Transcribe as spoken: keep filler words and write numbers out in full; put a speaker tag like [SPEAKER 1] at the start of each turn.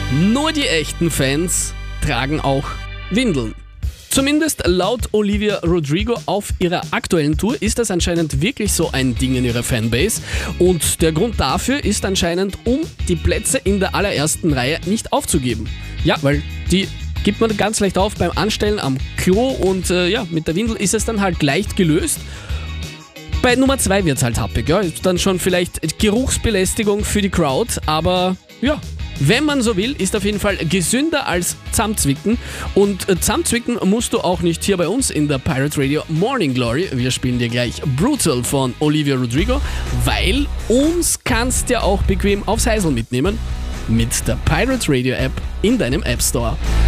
[SPEAKER 1] Nur die echten Fans tragen auch Windeln. Zumindest laut Olivia Rodrigo auf ihrer aktuellen Tour ist das anscheinend wirklich so ein Ding in ihrer Fanbase. Und der Grund dafür ist anscheinend, um die Plätze in der allerersten Reihe nicht aufzugeben. Ja, weil die gibt man ganz leicht auf beim Anstellen am Klo und äh, ja, mit der Windel ist es dann halt leicht gelöst. Bei Nummer zwei wird es halt happig, ja, ist dann schon vielleicht Geruchsbelästigung für die Crowd, aber ja, wenn man so will, ist auf jeden Fall gesünder als Zahnzwicken. Und äh, Zahnzwicken musst du auch nicht hier bei uns in der Pirate Radio Morning Glory. Wir spielen dir gleich Brutal von Olivia Rodrigo, weil uns kannst du ja auch bequem aufs Heisel mitnehmen mit der Pirate Radio App in deinem App Store.